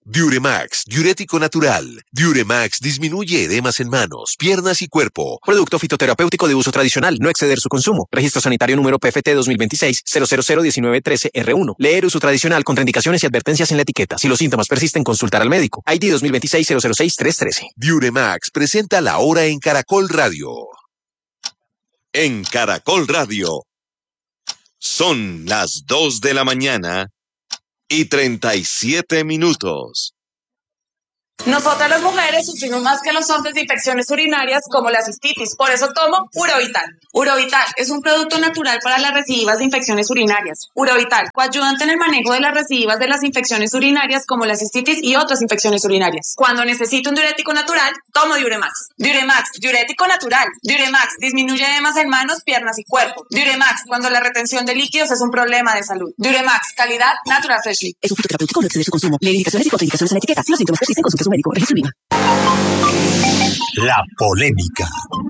Diuremax, diurético natural. Diuremax disminuye edemas en manos, piernas y cuerpo. Producto fitoterapéutico de uso tradicional, no exceder su consumo. Registro sanitario número PFT 2026-0001913R1. Leer uso tradicional, contraindicaciones y advertencias en la etiqueta. Si los síntomas persisten, consultar al médico. ID 2026-006-313. Diuremax presenta La Hora en Caracol Radio. En Caracol Radio. Son las 2 de la mañana y 37 minutos. Nosotras las mujeres sufrimos más que los hombres de infecciones urinarias como la cistitis, por eso tomo Urovital. Urovital es un producto natural para las recidivas de infecciones urinarias. Urovital, coayudante en el manejo de las recidivas de las infecciones urinarias como la cistitis y otras infecciones urinarias. Cuando necesito un diurético natural, tomo Diuremax. Diuremax, diurético natural. Diuremax, disminuye edemas en manos, piernas y cuerpo. Diuremax, cuando la retención de líquidos es un problema de salud. Diuremax, calidad Natural Freshly. Es un fitoterapéutico, no exceder su consumo. Lee indicaciones y contraindicaciones en la etiqueta. Si los síntomas persisten, consulte a su médico. Registro INVIMA. La polémica.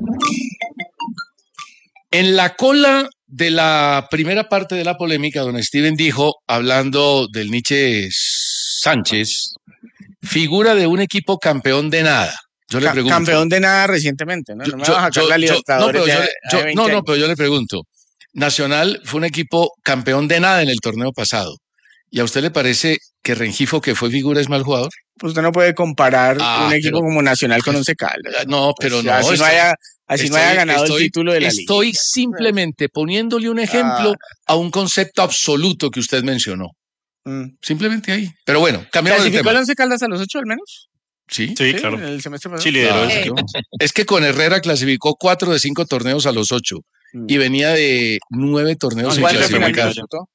En la cola de la primera parte de la polémica, don Steven dijo, hablando del Nietzsche Sánchez, figura de un equipo campeón de nada. Yo le pregunto. Campeón de nada recientemente, ¿no? No me vas a sacar la Libertadores. Pero yo le pregunto. Nacional fue un equipo campeón de nada en el torneo pasado. ¿Y a usted le parece que Rengifo, que fue figura, es mal jugador? Pues usted no puede comparar un equipo como Nacional con Once Caldas. No, pero pues no. Así no haya ganado el título de la liga. Estoy simplemente poniéndole un ejemplo a un concepto absoluto que usted mencionó. Simplemente ahí. Pero bueno, cambiamos de tema. ¿Clasificó el Once Caldas a los 8 al menos? Sí, claro. El semestre pasado. Sí, lideró. Es que con Herrera clasificó 4 de 5 torneos a los 8 y venía de 9 torneos sin clasificar.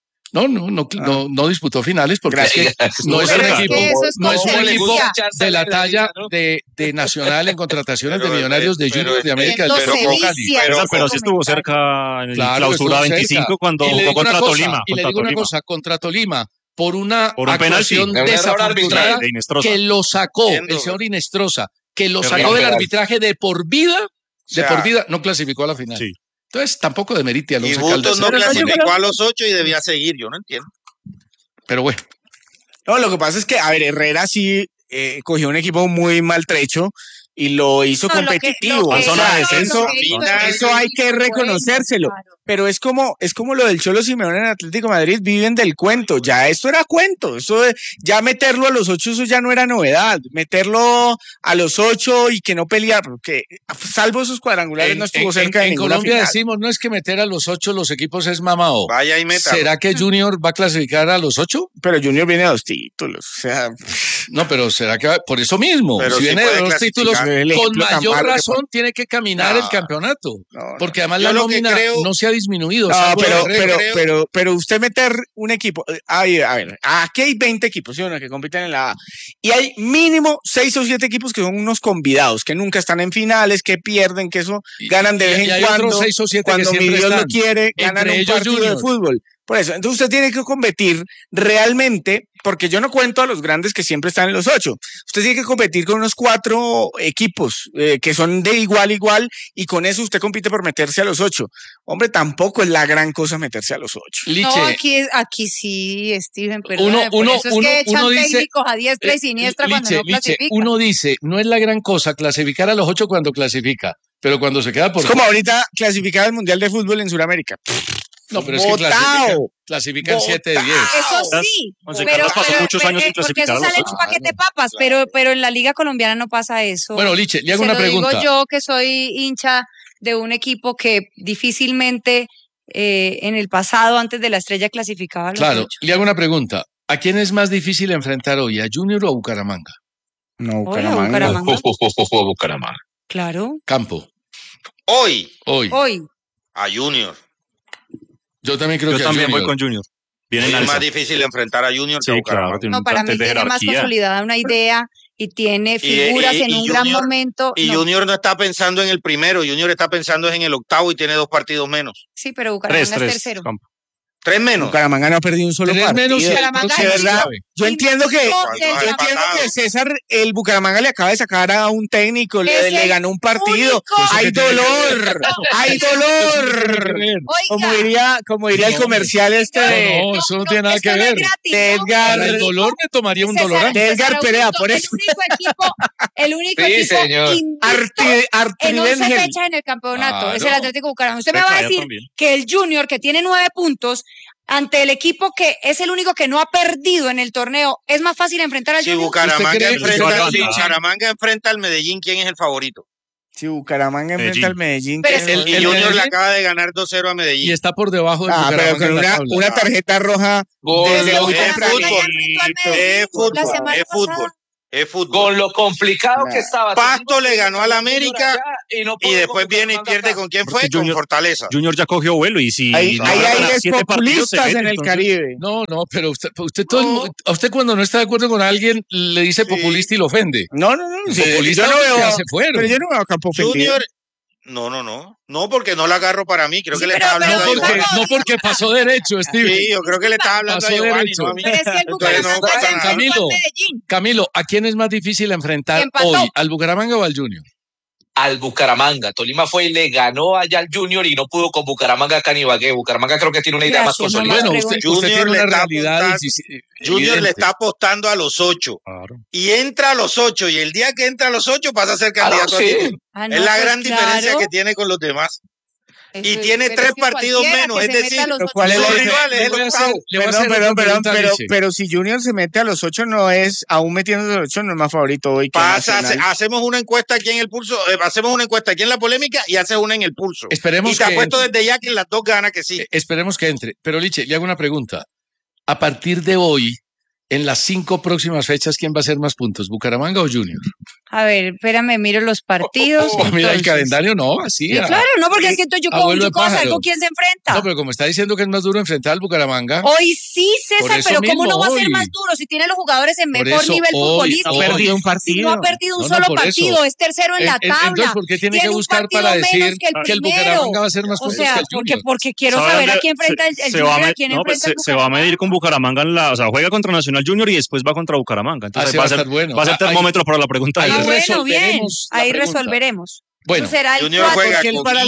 No disputó finales porque es que no es un equipo de la talla de Nacional en contrataciones de Millonarios, de Junior, de América del Sur. Pero sí estuvo cerca en la clausura 25 cuando jugó contra Tolima. Y le digo una cosa, contra Tolima, por una actuación desafortunada que lo sacó el señor Inestrosa, que lo sacó del arbitraje de por vida, no clasificó a la final. Sí. Entonces tampoco demerite a los Once Caldas. Y Bustos no clasificó a los 8 y debía seguir, yo no entiendo. Pero bueno. No, lo que pasa es que, Herrera sí cogió un equipo muy maltrecho y lo hizo competitivo. Eso hay que reconocérselo. Claro. Pero es como lo del Cholo Simeone en Atlético de Madrid, viven del cuento. Ya esto era cuento. Ya meterlo a los 8, eso ya no era novedad. Meterlo a los 8 y que no pelear, porque salvo esos cuadrangulares no estuvo cerca de ninguna Colombia final. Decimos, no es que meter a los 8 los equipos es mamao. Vaya y meta. ¿Será que Junior va a clasificar a los 8? Pero Junior viene a 2 títulos, o sea... No, pero ¿será que por eso mismo? Pero si viene de 2 títulos, con mayor razón tiene que caminar el campeonato. Porque además la nómina no se ha disminuido. Pero usted meter un equipo, a ver, aquí hay 20 equipos, ¿sí? Que compiten en la A, y hay mínimo 6 o 7 equipos que son unos convidados, que nunca están en finales, que pierden, que eso ganan de vez en cuando, 6 o 7 cuando mi Dios lo quiere, ganan un partido Junior. de fútbol. Por eso, entonces usted tiene que competir realmente, porque yo no cuento a los grandes que siempre están en los 8. Usted tiene que competir con unos 4 equipos que son de igual a igual, y con eso usted compite por meterse a los 8. Hombre, tampoco es la gran cosa meterse a los 8. Liche, no, aquí sí, Steven, perdón. Por eso es que echan técnicos a diestra y siniestra cuando no clasifican. Uno dice, no es la gran cosa clasificar a los 8 cuando clasifica, pero cuando se queda por... Es como ahorita clasificar al Mundial de Fútbol en Sudamérica. No, pero es que clasifican 7 de 10. Eso sí, pero pasó muchos años sin porque clasificar. eso sale en un paquete de papas, pero en la Liga Colombiana no pasa eso. Bueno, Liche, le hago una pregunta. Digo yo que soy hincha de un equipo que difícilmente en el pasado, antes de la Estrella, clasificaba a los 8. Le hago una pregunta. ¿A quién es más difícil enfrentar hoy, a Junior o a Bucaramanga? No, Bucaramanga. Bucaramanga. Claro. Campo. Hoy. A Junior. Yo también creo que también voy con Junior. Es más difícil enfrentar a Junior que a Bucaramanga. Claro, no, para mí tiene más consolidada una idea y tiene figuras en un gran momento. Y Junior no está pensando en el primero, Junior está pensando en el octavo y tiene 2 partidos menos. Sí, pero Bucaramanga es tercero. 3 menos. Bucaramanga no ha perdido un solo partido. Menos, de verdad, yo entiendo que César, el Bucaramanga le acaba de sacar a un técnico, le ganó un partido. Hay dolor, hay dolor. Como diría el comercial de... No, eso no tiene nada que ver. De Edgar. El dolor me tomaría un dolor. De Edgar Perea, por eso. El único equipo en 11 fechas en el campeonato es el Atlético Bucaramanga. Usted me va a decir que el Junior, que tiene 9 puntos, ante el equipo que es el único que no ha perdido en el torneo, ¿es más fácil enfrentar al Junior? Si Bucaramanga enfrenta al Medellín, ¿quién es el favorito? Si Bucaramanga enfrenta al Medellín, el Junior le acaba de ganar 2-0 a Medellín. Y está por debajo de Bucaramanga. Pero con una tarjeta roja desde muy temprano. Es fútbol. Es fútbol. Con lo complicado que estaba. Pasto le ganó al América y después viene y pierde con quién fue, con Fortaleza. Junior ya cogió vuelo y si hay aires populistas en el Caribe. No, pero usted cuando no está de acuerdo con alguien le dice populista y lo ofende. No. Populista yo no veo, hace fuera. Pero yo no veo campo ofendido. No, porque no la agarro para mí. Creo que le estaba hablando a Giovanni. No porque pasó derecho, Steve. Sí, yo creo que le estaba hablando a Giovanni, no a mí. Pero es que el Bucaramanga Camilo, ¿a quién es más difícil enfrentar hoy? ¿Al Bucaramanga o al Junior? Al Bucaramanga. Tolima fue y le ganó allá al Junior y no pudo con Bucaramanga acá en Ibagué. Bucaramanga creo que tiene una idea más consolidada. Bueno, usted tiene una realidad. Junior le está apostando a los 8. Claro. Y entra a los 8. Y el día que entra a los 8 pasa a ser candidato a título. Es la gran diferencia que tiene con los demás. Y tiene 3 partidos menos, es decir, ¿cuál es los rivales? Pero si Junior se mete a los 8 no es, aún metiéndose a los 8 no es más favorito hoy. Hacemos una encuesta aquí en el pulso, hacemos una encuesta aquí en la polémica y haces una en el pulso. Esperemos y te apuesto desde ya que las dos ganas que sí. Esperemos que entre. Pero Liche, le hago una pregunta. A partir de hoy, en las 5 próximas fechas, ¿quién va a hacer más puntos? ¿Bucaramanga o Junior? A ver, espérame, miro los partidos. Mira el calendario, no, así. Claro, no, porque es que entonces yo puedo saber con quién se enfrenta. No, pero como está diciendo que es más duro enfrentar al Bucaramanga. Hoy sí, César, pero ¿cómo no va a ser más duro si tiene los jugadores en mejor nivel futbolístico? No ha perdido un partido. Si no ha perdido un solo partido, es tercero en la tabla. Entonces, ¿por qué tiene que buscar para decir que el Bucaramanga va a ser más puntos que el Junior? Porque quiero saber a quién enfrenta el Junior, a quién enfrenta el Bucaramanga. Se va a medir con Bucaramanga o sea, juega contra Nacional Junior y después va contra Bucaramanga. Entonces va a ser termómetro para la pregunta. Bueno, bien. Ahí resolveremos. Bueno, Junior juega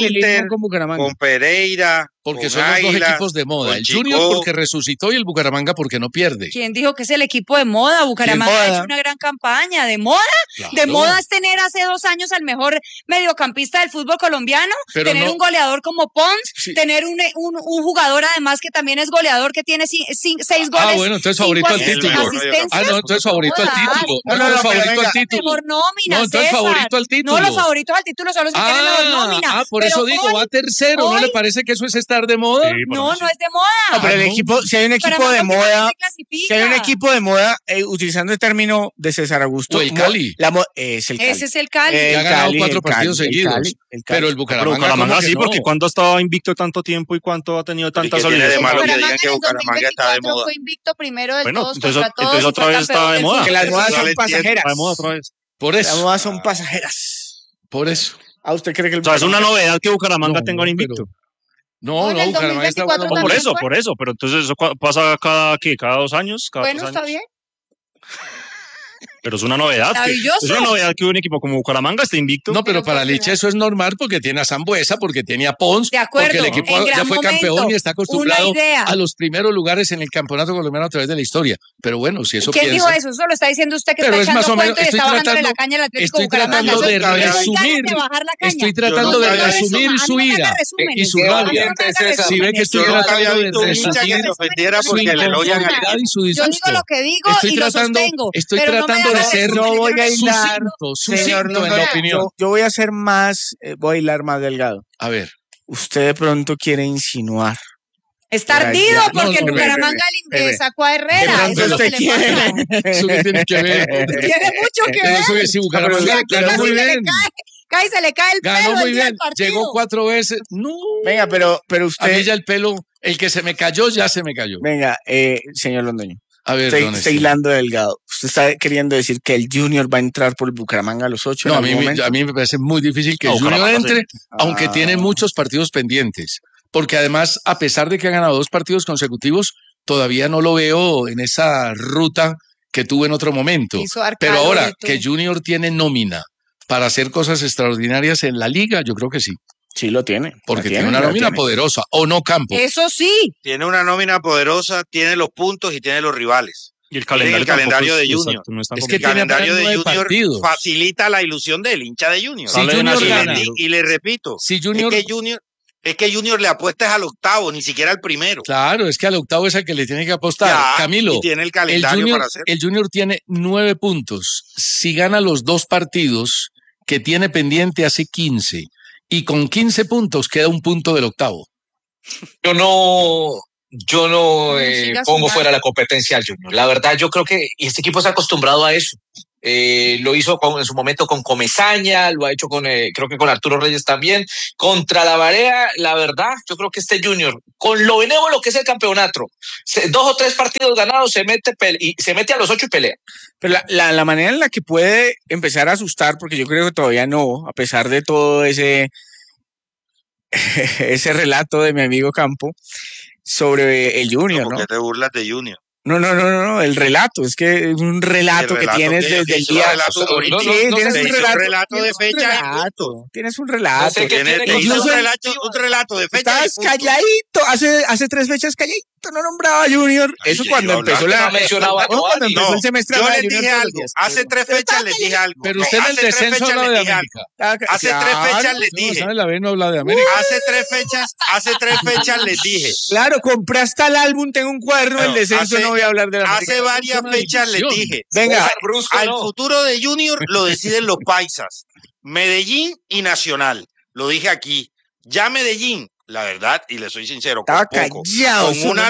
con Pereira, porque son los dos equipos de moda. El Junior porque resucitó y el Bucaramanga porque no pierde. ¿Quién dijo que es el equipo de moda? Bucaramanga ha hecho una gran campaña. ¿De moda? Claro. ¿De moda es tener hace 2 años al mejor mediocampista del fútbol colombiano? Pero tener un goleador como Pons, tener un jugador además que también es goleador, que tiene 6 goles. Bueno, entonces favorito al título. No, entonces favorito al título. No, favorito al título. Mejor nómina, no, entonces favorito al título. No, los favoritos al título son los que tienen mejor nómina. Por eso digo, va tercero. ¿No le parece que eso es estar de moda? Sí, no es de moda. Pero el equipo, si hay un equipo de moda, utilizando el término de César Augusto, el Cali. Es el Cali. Ese es el Cali. Ha ganado 4 partidos seguidos. Pero el Bucaramanga sí, porque ¿cuándo ha estado invicto tanto tiempo y cuánto ha tenido tanta solidez? De malo que digan que Bucaramanga está de moda. Fue invicto primero del todos entonces todos. Otra vez está de moda. Que las modas son pasajeras. De moda otra vez. Por eso. Las modas son pasajeras. Por eso. ¿A usted cree que o sea, es una novedad que Bucaramanga tenga un invicto? No, Bucaramanga está bueno. Por eso, pero entonces eso pasa cada 2 años. Bueno, está bien. Pero es una novedad. Es una novedad que un equipo como Bucaramanga esté invicto. No, pero para Liche eso es normal porque tiene a Sambuesa, porque tiene a Pons, de acuerdo, porque el equipo ya fue campeón y está acostumbrado a los primeros lugares en el campeonato colombiano a través de la historia. Pero bueno, si eso ¿Quién dijo eso? Eso lo está diciendo usted que pero está echando cuento y está bajándole la caña al Atlético Bucaramanga. Estoy tratando de resumir su ira y su rabia. Si ve que estoy tratando de resumir su inconformidad y su disgusto. Yo digo lo que digo y lo sostengo. Estoy tratando de ser sucinto en la opinión. Yo voy a ser más, voy a hilar más delgado. A ver. Usted de pronto quiere insinuar. Está ardido porque el Bucaramanga sacó a Herrera. Eso que tiene que ver. Tiene mucho que ver. Eso que si Bucaramanga ganó muy bien. Se le cae el pelo. Ganó muy bien. Llegó 4 veces. No. Venga, pero usted. A mí ya el pelo, el que se me cayó, ya se me cayó. Venga, señor Londoño. A ver, estoy hilando delgado. ¿Usted está queriendo decir que el Junior va a entrar por el Bucaramanga a los 8? No, a mí me parece muy difícil que el Junior entre, aunque tiene muchos partidos pendientes. porque además, a pesar de que ha ganado 2 partidos consecutivos, todavía no lo veo en esa ruta que tuvo en otro momento. Pero ahora que Junior tiene nómina para hacer cosas extraordinarias en la liga, yo creo que sí. Sí lo tiene. Porque tiene una nómina poderosa, ¿o no, Campo? Eso sí. Tiene una nómina poderosa, tiene los puntos y tiene los rivales. Y el calendario de Junior. Exacto, no es que el calendario de Junior facilita la ilusión del hincha de Junior. Si Junior gana, y le repito, es que Junior le apuestas al octavo, ni siquiera al primero. Claro, es que al octavo es el que le tiene que apostar. Ya, Camilo, y tiene el calendario para hacerlo. El Junior tiene 9 puntos. Si gana los 2 partidos que tiene pendiente, hace 15. Y con 15 puntos queda 1 punto del octavo. Yo no pongo fuera la competencia al Junior. La verdad, yo creo que este equipo está acostumbrado a eso. Lo hizo en su momento con Comesaña, lo ha hecho creo que con Arturo Reyes también. Contra la Barea, la verdad, yo creo que este Junior, con lo benévolo que es el campeonato, 2 o 3 partidos ganados, se mete a los 8 y pelea. Pero la manera en la que puede empezar a asustar, porque yo creo que todavía no, a pesar de todo ese relato de mi amigo Campo sobre el Junior, ¿no? ¿Por qué te burlas de Junior? No, el relato, es que es un relato que tienes desde el día. Tienes un relato de fecha. Tienes un relato. Un relato de fecha. Estás calladito, hace 3 fechas calladito, no nombraba a Junior. Eso cuando empezó el semestre. Yo les dije algo, hace 3 fechas les dije algo. Pero usted en el descenso habla de América. Hace 3 fechas les dije. No habla de América. Hace 3 fechas les dije. Claro, compré hasta el álbum, tengo un cuaderno, el descenso no voy a hablar de la Hace varias fechas les dije, venga, al futuro de Junior lo deciden los paisas, Medellín y Nacional. Lo dije aquí. Ya Medellín, la verdad, y le soy sincero, con una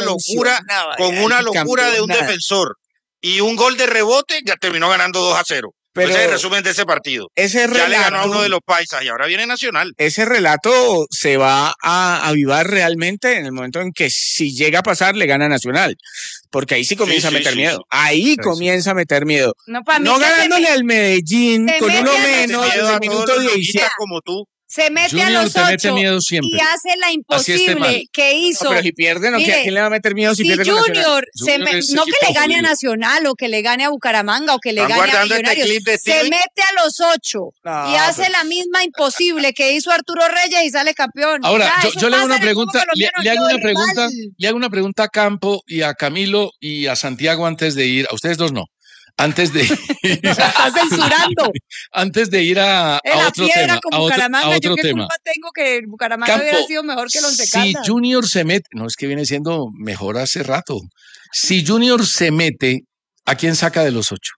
locura de un defensor y un gol de rebote, ya terminó ganando 2-0. Pero ese es el resumen de ese partido. Ya le ganó a uno de los paisas y ahora viene Nacional. Ese relato se va a avivar realmente en el momento en que, si llega a pasar, le gana Nacional. Porque ahí sí comienza a meter miedo. Ahí comienza a meter miedo. No ganándole al Medellín con uno menos desde el minuto 17. Como tú. Se mete Junior a los 8 y hace la imposible que hizo. No, pero si pierde, ¿a quién le va a meter miedo si pierde? Junior no que le gane a Nacional o que le gane a Bucaramanga o que le gane a Millonarios. Se mete a los 8 y hace la misma imposible que hizo Arturo Reyes y sale campeón. Ahora, yo le hago una pregunta, le hago una pregunta a Campo y a Camilo y a Santiago antes de ir, a ustedes dos no. Antes de estás censurando. Antes de ir a otro tema. A otro tema. Tengo que Bucaramanga hubiera sido mejor que los de Caldas. Si Junior se mete, no es que viene siendo mejor hace rato. Si Junior se mete, ¿a quién saca de los 8?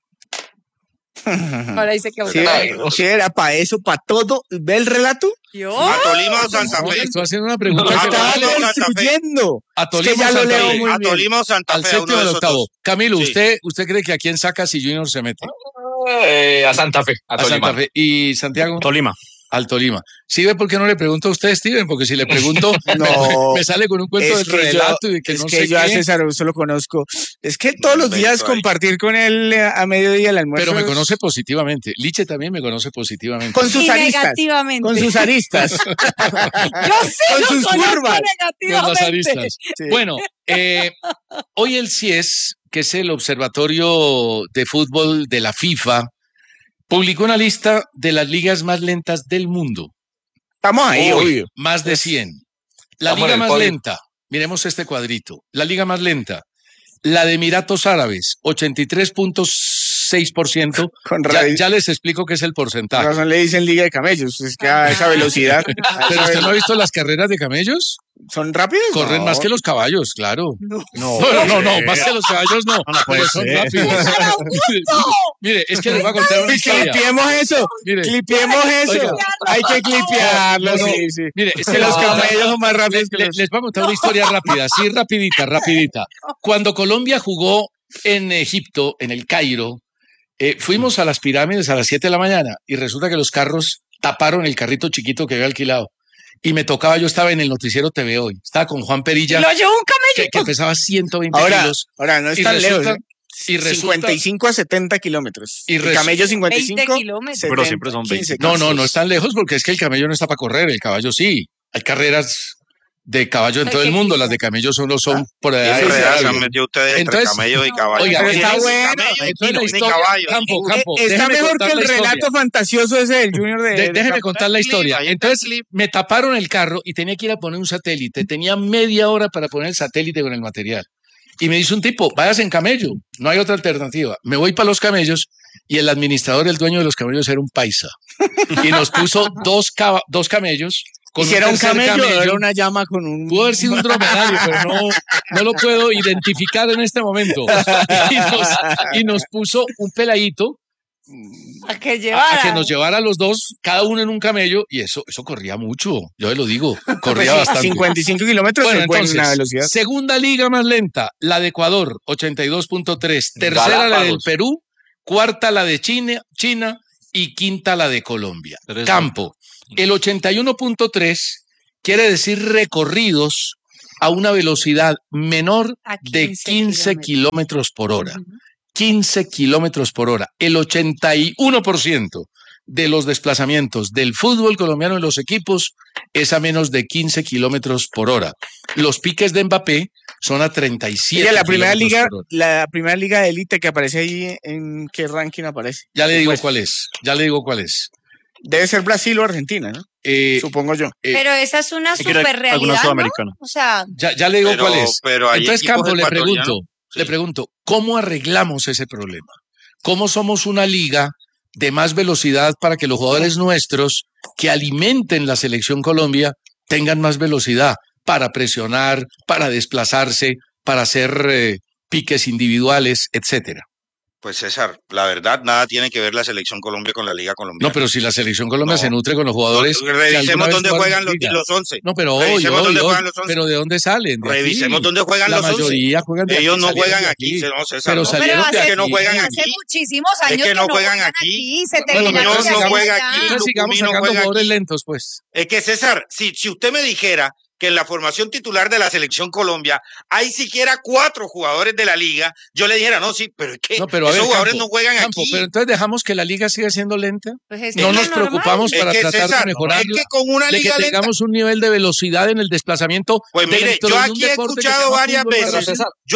Ahora dice que sí, era para eso, para todo. ¿Ve el relato? ¿Yo? ¿A Tolima o Santa Fe? Estoy haciendo una pregunta. A Tolima o Santa Fe. Al séptimo del octavo. Camilo, ¿usted cree que a quién saca si Junior se mete? A Santa Fe. A Santa Fe. ¿Y Santiago? Tolima. Al Tolima. ¿Sí ve por qué no le pregunto a usted, Steven? Porque si le pregunto, me sale con un cuento del relato y que no sé qué. Es que yo a César solo conozco. Es que todos los días compartir con él a mediodía el almuerzo. Pero me conoce positivamente. Liche también me conoce positivamente. Con sus aristas. Con sus aristas. Yo sí con sus curvas. Con las aristas. Sí. Bueno, hoy el CIES, que es el Observatorio de Fútbol de la FIFA, publicó una lista de las ligas más lentas del mundo. Estamos ahí, obvio. Más de 100. La liga más lenta, miremos este cuadrito. La liga más lenta, la de Emiratos Árabes, 83.6%. Ya les explico qué es el porcentaje. Por razón le dicen liga de camellos, es que a esa velocidad. ¿Pero usted no ha visto las carreras de camellos? ¿Son rápidos? Corren más que los caballos, claro. No, más que los caballos no. Pero son rápidos. Mire, es que les voy a contar una historia. Clipiemos eso. Oiga, hay que clipearlo. Sí. Mire, es que los camellos son más rápidos que los... Les voy a contar una historia rápida, así rapidita. Cuando Colombia jugó en Egipto, en el Cairo, fuimos a las pirámides a las 7 de la mañana y resulta que los carros taparon el carrito chiquito que había alquilado. Y me tocaba, yo estaba en el noticiero TV Hoy, estaba con Juan Perilla. ¿Lo llevó un camello? Que pesaba 120 kilos. Ahora no es tan lejos. Y resulta, 55 a 70 kilómetros. Y el camello 55. 20 kilómetros. 70, pero siempre son 20. No es tan lejos porque es que el camello no está para correr, el caballo sí. Hay carreras de caballo en todo el mundo, las de camello solo son por allá. Se han metido ustedes entre camellos y caballos. Oiga, está bueno. Campo, está mejor que el relato fantasioso ese del Junior déjeme contar la historia. Entonces me taparon el carro y tenía que ir a poner un satélite. Tenía media hora para poner el satélite con el material. Y me dice un tipo, váyase en camello, no hay otra alternativa. Me voy para los camellos y el administrador, el dueño de los camellos era un paisa. Y nos puso dos camellos. Si era un camello, era una llama con un... Pudo haber sido un dromedario, pero no lo puedo identificar en este momento. Y nos puso un peladito a que nos llevara a los dos, cada uno en un camello, y eso corría mucho, yo le lo digo, corría bastante. 55 kilómetros bueno, es buena velocidad. Segunda liga más lenta, la de Ecuador, 82.3, tercera la del Perú, cuarta la de China y quinta la de Colombia. Campo, el 81.3 quiere decir recorridos a una velocidad menor de 15 kilómetros por hora. 15 kilómetros por hora. El 81% de los desplazamientos del fútbol colombiano en los equipos es a menos de 15 kilómetros por hora. Los piques de Mbappé son a 37 la primera liga, la primera liga de élite que aparece ahí, ¿en qué ranking aparece? Ya le digo cuál es. Debe ser Brasil o Argentina, ¿no? Supongo yo. Pero esa es una superrealidad, ¿no? O sea, ya le digo cuál es. Entonces, Campo, le pregunto, ¿cómo arreglamos ese problema? ¿Cómo somos una liga de más velocidad para que los jugadores nuestros que alimenten la selección Colombia tengan más velocidad para presionar, para desplazarse, para hacer piques individuales, etcétera? Pues César, la verdad, nada tiene que ver la Selección Colombia con la Liga Colombiana. No, pero si la Selección Colombia se nutre con los jugadores... Revisemos dónde juegan los 11. No, pero pero ¿de dónde salen? Revisemos dónde juegan los 11. La mayoría juegan de aquí. Ellos no juegan aquí, no, César. Pero salieron de aquí. Que no juegan aquí. Hace muchísimos años que no juegan aquí. No juega aquí. Entonces sigamos sacando jugadores lentos, pues. Es que, César, si usted me dijera que en la formación titular de la Selección Colombia hay siquiera 4 jugadores de la liga, yo le dijera, no, sí, pero es que esos jugadores no juegan aquí. Pero entonces dejamos que la liga siga siendo lenta. Pues no nos preocupamos para tratar de mejorarla. Es que con una liga lenta, tengamos un nivel de velocidad en el desplazamiento. Pues mire, yo aquí he escuchado varias veces.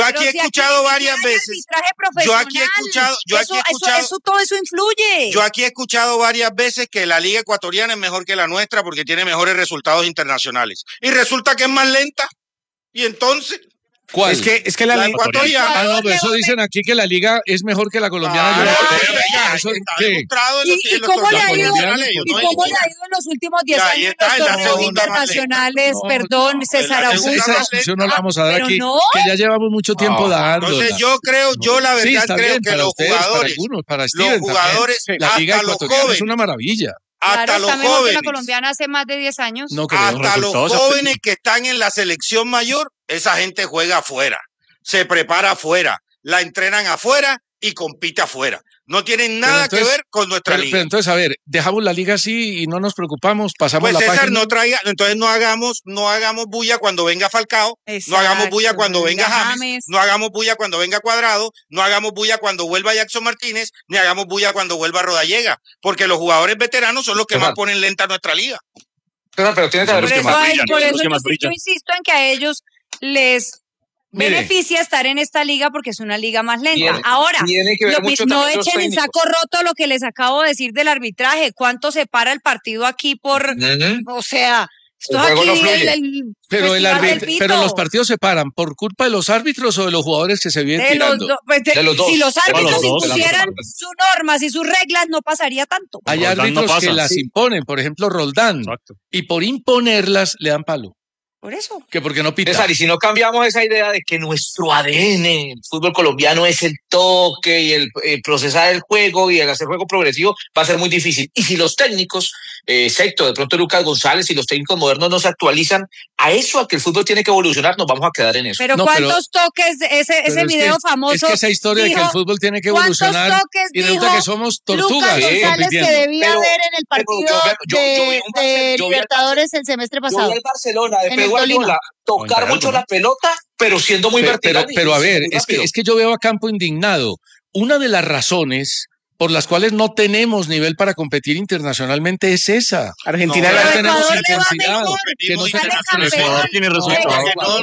Todo eso influye. Yo aquí he escuchado varias veces que la liga ecuatoriana es mejor que la nuestra porque tiene mejores resultados internacionales. Y resulta que es más lenta. Y entonces... ¿Cuál? Es que la ecuatoriana. No, pero eso dicen aquí que la liga es mejor que la colombiana. ¿Y cómo le ha ido en los últimos 10 años en los torneos internacionales? Perdón, César Augusto. Esa discusión no la vamos a dar aquí, que ya llevamos mucho tiempo dando. Entonces yo la verdad creo que los jugadores, la liga ecuatoriana es una maravilla. Hasta los jóvenes. La colombiana hace más de 10 años. Hasta los jóvenes que están en la selección mayor, esa gente juega afuera, se prepara afuera, la entrenan afuera y compite afuera. No tienen nada que ver con nuestra liga. Pero entonces, a ver, dejamos la liga así y no nos preocupamos, pasamos la César, página. Entonces no hagamos bulla cuando venga Falcao, exacto, no hagamos bulla cuando venga James, no hagamos bulla cuando venga Cuadrado, no hagamos bulla cuando vuelva Jackson Martínez, ni hagamos bulla cuando vuelva Rodallega, porque los jugadores veteranos son los que más ponen lenta nuestra liga. Pero tiene que haber por eso yo insisto en que a ellos les beneficia estar en esta liga porque es una liga más lenta. Ahora, no echen en saco roto lo que les acabo de decir del arbitraje. ¿Cuánto se para el partido aquí por...? O sea... Esto aquí pero los partidos se paran ¿por culpa de los árbitros o de los jugadores que se vienen tirando? De los dos. Si los árbitros impusieran sus normas y sus reglas, no pasaría tanto. Hay árbitros que las imponen, por ejemplo, Roldán, y por imponerlas le dan palo. Por eso. Que porque no pita. César, y si no cambiamos esa idea de que nuestro ADN, el fútbol colombiano, es el toque y el procesar el juego y el hacer juego progresivo, va a ser muy difícil. Y si los técnicos, excepto de pronto Lucas González y los técnicos modernos no se actualizan a eso, a que el fútbol tiene que evolucionar, nos vamos a quedar en eso. Pero ¿cuántos toques, ese video famoso? Es que esa historia de que el fútbol tiene que evolucionar y resulta que somos tortugas. Lucas González que debía haber en el partido de Libertadores el semestre pasado. Yo vi el Barcelona de Guardiola tocar mucho la pelota, pero siendo muy vertical. Pero a ver, es que yo veo a Campo indignado. Una de las razones por las cuales no tenemos nivel para competir internacionalmente es esa. Argentina no tenemos intensidad. Que no tiene resultados.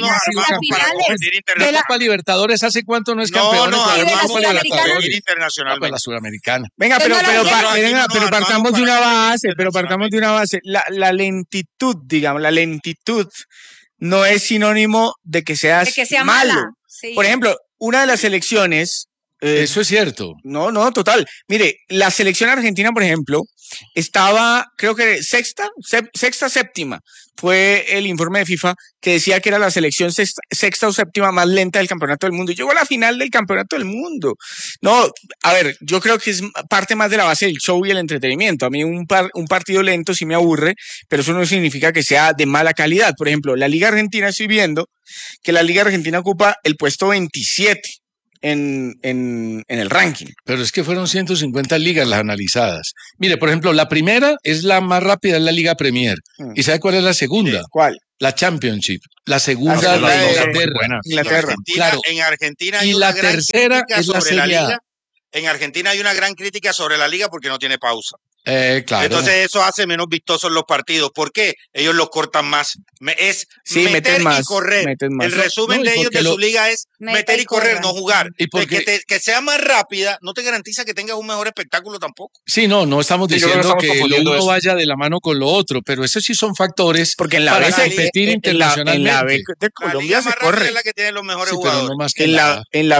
La Copa Libertadores, ¿hace cuánto no es campeón? Internacionalmente. La Sudamericana. Venga, pero partamos de una base, La lentitud, digamos, no es sinónimo de que seas malo. Sí. Por ejemplo, una de las selecciones... eso es cierto. No, total. Mire, la selección argentina, por ejemplo, estaba, creo que sexta, séptima. Fue el informe de FIFA que decía que era la selección sexta o séptima más lenta del campeonato del mundo. Y llegó a la final del campeonato del mundo. No, a ver, yo creo que es parte más de la base del show y el entretenimiento. A mí un partido lento sí me aburre, pero eso no significa que sea de mala calidad. Por ejemplo, la Liga Argentina, estoy viendo que la Liga Argentina ocupa el puesto 27. En el ranking. Pero es que fueron 150 ligas las analizadas. Mire, por ejemplo, la primera es la más rápida, es la Liga Premier. ¿Y sabe cuál es la segunda? Sí, ¿cuál? La Championship. La segunda de Inglaterra. Claro. En Argentina hay y la tercera es la Serie A. En Argentina hay una gran crítica sobre la liga porque no tiene pausa. Claro. Entonces eso hace menos vistosos los partidos. ¿Por qué? Ellos los cortan más. Meter y correr. El resumen de ellos de su liga es meter y correr, no jugar. Y que sea más rápida no te garantiza que tengas un mejor espectáculo tampoco. Sí, no estamos diciendo que lo uno vaya de la mano con lo otro, pero esos sí son factores porque en la para vez competir internacionalmente. En la B de Colombia se corre. Es la que tiene los mejores jugadores. En la